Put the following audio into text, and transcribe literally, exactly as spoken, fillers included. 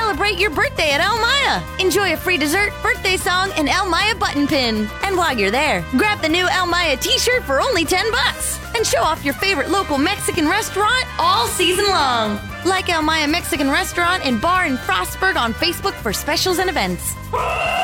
celebrate your birthday at El Maya. Enjoy a free dessert, birthday song, and El Maya button pin. And while you're there, grab the new El Maya t-shirt for only ten bucks. And show off your favorite local Mexican restaurant all season long. Like El Maya Mexican Restaurant and Bar in Frostburg on Facebook for specials and events.